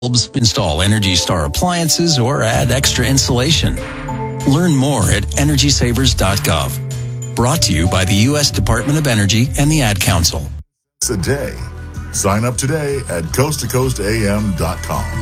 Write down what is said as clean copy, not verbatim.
install Energy Star appliances, or add extra insulation. Learn more at EnergySavers.gov. Brought to you by the U.S. Department of Energy and the Ad Council. Today. Sign up today at coasttocoastam.com.